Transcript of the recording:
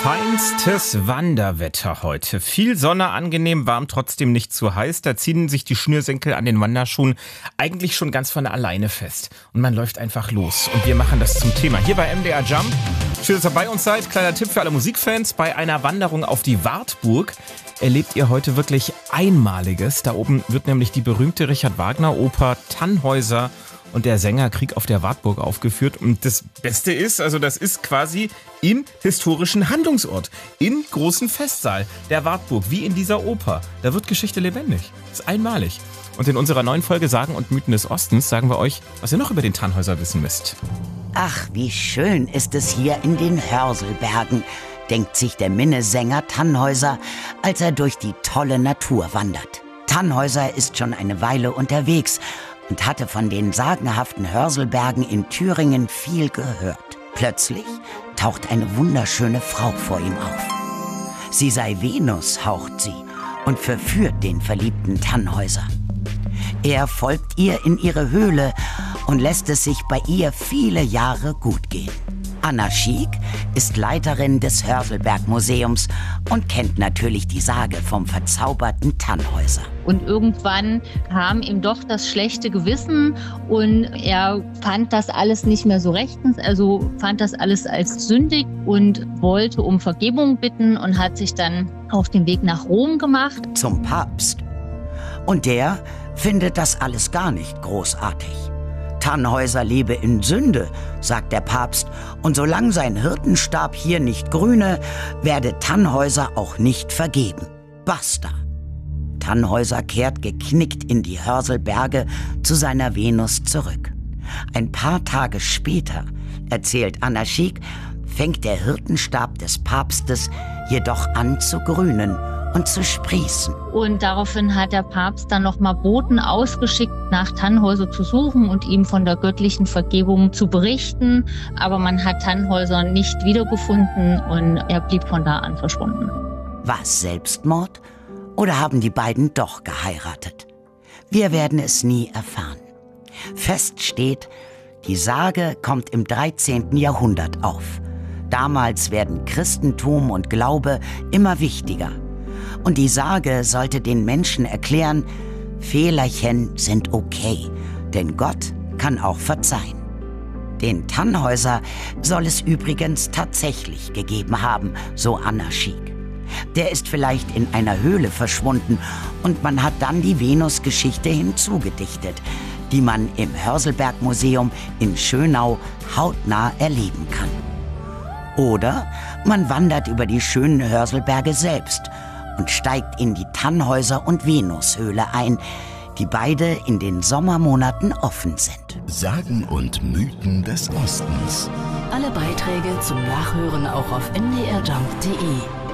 Feinstes Wanderwetter heute. Viel Sonne, angenehm warm, trotzdem nicht zu heiß. Da ziehen sich die Schnürsenkel an den Wanderschuhen eigentlich schon ganz von alleine fest. Und man läuft einfach los. Und wir machen das zum Thema hier bei MDR Jump. Schön, dass ihr bei uns seid. Kleiner Tipp für alle Musikfans. Bei einer Wanderung auf die Wartburg erlebt ihr heute wirklich Einmaliges. Da oben wird nämlich die berühmte Richard Wagner Oper Tannhäuser und der Sänger Krieg auf der Wartburg aufgeführt. Und das Beste ist, also das ist quasi im historischen Handlungsort, im großen Festsaal der Wartburg, wie in dieser Oper. Da wird Geschichte lebendig. Das ist einmalig. Und in unserer neuen Folge Sagen und Mythen des Ostens sagen wir euch, was ihr noch über den Tannhäuser wissen müsst. Ach, wie schön ist es hier in den Hörselbergen, denkt sich der Minnesänger Tannhäuser, als er durch die tolle Natur wandert. Tannhäuser ist schon eine Weile unterwegs und hatte von den sagenhaften Hörselbergen in Thüringen viel gehört. Plötzlich taucht eine wunderschöne Frau vor ihm auf. Sie sei Venus, haucht sie, und verführt den verliebten Tannhäuser. Er folgt ihr in ihre Höhle und lässt es sich bei ihr viele Jahre gut gehen. Anna Schiek ist Leiterin des Hörselberg-Museums und kennt natürlich die Sage vom verzauberten Tannhäuser. Und irgendwann kam ihm doch das schlechte Gewissen und er fand das alles nicht mehr so rechtens, also fand das alles als sündig und wollte um Vergebung bitten und hat sich dann auf den Weg nach Rom gemacht. Zum Papst. Und der findet das alles gar nicht großartig. Tannhäuser lebe in Sünde, sagt der Papst, und solange sein Hirtenstab hier nicht grüne, werde Tannhäuser auch nicht vergeben. Basta. Tannhäuser kehrt geknickt in die Hörselberge zu seiner Venus zurück. Ein paar Tage später, erzählt Anna Schiek, fängt der Hirtenstab des Papstes jedoch an zu grünen und zu sprießen. Und daraufhin hat der Papst dann nochmal Boten ausgeschickt, nach Tannhäuser zu suchen und ihm von der göttlichen Vergebung zu berichten. Aber man hat Tannhäuser nicht wiedergefunden und er blieb von da an verschwunden. War es Selbstmord oder haben die beiden doch geheiratet? Wir werden es nie erfahren. Fest steht, die Sage kommt im 13. Jahrhundert auf. Damals werden Christentum und Glaube immer wichtiger. Und die Sage sollte den Menschen erklären, Fehlerchen sind okay, denn Gott kann auch verzeihen. Den Tannhäuser soll es übrigens tatsächlich gegeben haben, so Anna Schiek. Der ist vielleicht in einer Höhle verschwunden und man hat dann die Venus-Geschichte hinzugedichtet, die man im Hörselberg-Museum in Schönau hautnah erleben kann. Oder man wandert über die schönen Hörselberge selbst und steigt in die Tannhäuser- und Venushöhle ein, die beide in den Sommermonaten offen sind. Sagen und Mythen des Ostens. Alle Beiträge zum Nachhören auch auf mdrjump.de.